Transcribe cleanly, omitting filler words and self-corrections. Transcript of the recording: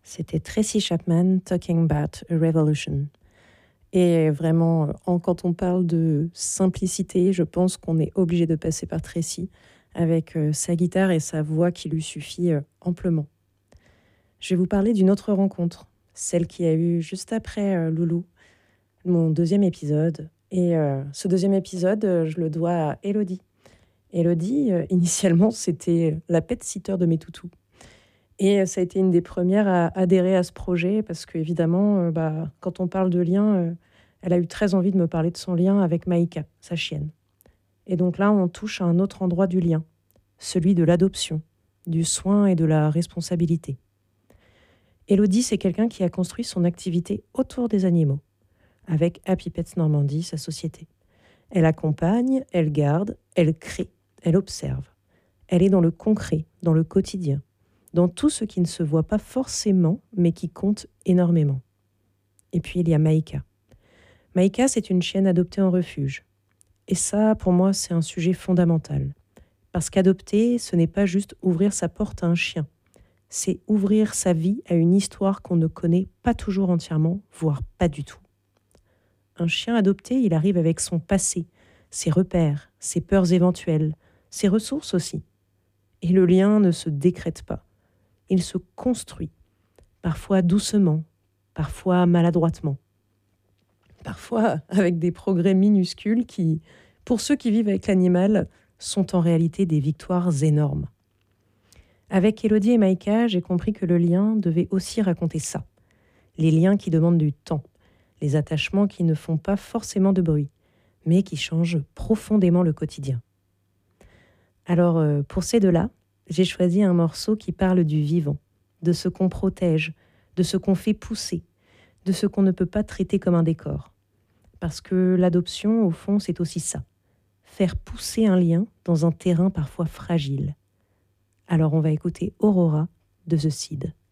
C'était Tracy Chapman, Talking About a Revolution. Et vraiment, quand on parle de simplicité, je pense qu'on est obligé de passer par Tracy, avec sa guitare et sa voix qui lui suffit amplement. Je vais vous parler d'une autre rencontre, celle qui a eu juste après Loulou, mon deuxième épisode. Et ce deuxième épisode, je le dois à Elodie. Elodie, initialement, c'était la pet-sitter de mes toutous. Et ça a été une des premières à adhérer à ce projet parce qu'évidemment, quand on parle de lien, elle a eu très envie de me parler de son lien avec Maïka, sa chienne. Et donc là, on touche à un autre endroit du lien, celui de l'adoption, du soin et de la responsabilité. Élodie, c'est quelqu'un qui a construit son activité autour des animaux, avec Happy Pets Normandie, sa société. Elle accompagne, elle garde, elle crée, elle observe. Elle est dans le concret, dans le quotidien, dans tout ce qui ne se voit pas forcément, mais qui compte énormément. Et puis il y a Maïka. Maïka, c'est une chienne adoptée en refuge. Et ça, pour moi, c'est un sujet fondamental. Parce qu'adopter, ce n'est pas juste ouvrir sa porte à un chien. C'est ouvrir sa vie à une histoire qu'on ne connaît pas toujours entièrement, voire pas du tout. Un chien adopté, il arrive avec son passé, ses repères, ses peurs éventuelles, ses ressources aussi. Et le lien ne se décrète pas. Il se construit, parfois doucement, parfois maladroitement, parfois avec des progrès minuscules qui, pour ceux qui vivent avec l'animal, sont en réalité des victoires énormes. Avec Élodie et Maïka, j'ai compris que le lien devait aussi raconter ça. Les liens qui demandent du temps, les attachements qui ne font pas forcément de bruit, mais qui changent profondément le quotidien. Alors, pour ces deux-là, j'ai choisi un morceau qui parle du vivant, de ce qu'on protège, de ce qu'on fait pousser, de ce qu'on ne peut pas traiter comme un décor. Parce que l'adoption, au fond, c'est aussi ça. Faire pousser un lien dans un terrain parfois fragile. Alors on va écouter Aurora de The Seed.